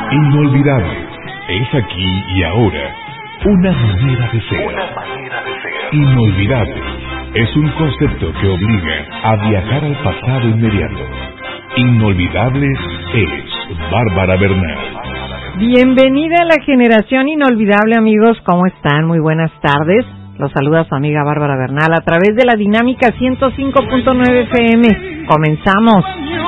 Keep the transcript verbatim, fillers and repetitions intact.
Inolvidable. Es aquí y ahora. Una manera de ser. Una manera de ser. Inolvidable. Es un concepto que obliga a viajar al pasado inmediato. Inolvidable es Bárbara Bernal. Bienvenida a la generación inolvidable, amigos. ¿Cómo están? Muy buenas tardes. Los saluda su amiga Bárbara Bernal a través de la Dinámica ciento cinco punto nueve F M. Comenzamos.